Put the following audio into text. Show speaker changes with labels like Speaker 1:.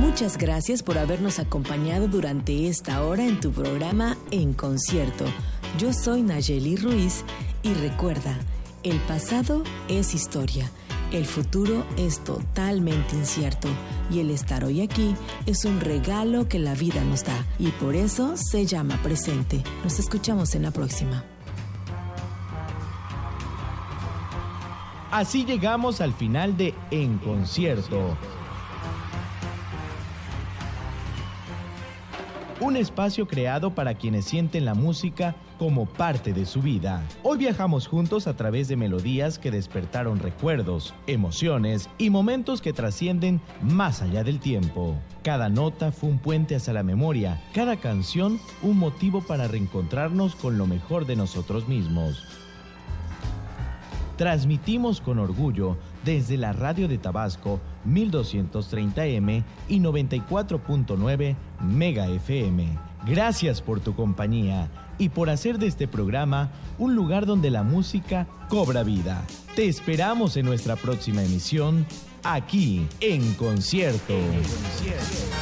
Speaker 1: Muchas gracias por habernos acompañado durante esta hora en tu programa En Concierto. Yo soy Nayeli Ruiz y recuerda, el pasado es historia, el futuro es totalmente incierto y el estar hoy aquí es un regalo que la vida nos da y por eso se llama presente. Nos escuchamos en la próxima.
Speaker 2: Así llegamos al final de En Concierto. Un espacio creado para quienes sienten la música como parte de su vida. Hoy viajamos juntos a través de melodías que despertaron recuerdos, emociones y momentos que trascienden más allá del tiempo. Cada nota fue un puente hacia la memoria, cada canción un motivo para reencontrarnos con lo mejor de nosotros mismos. Transmitimos con orgullo desde la radio de Tabasco 1230M y 94.9 Mega FM. Gracias por tu compañía y por hacer de este programa un lugar donde la música cobra vida. Te esperamos en nuestra próxima emisión, aquí en Concierto.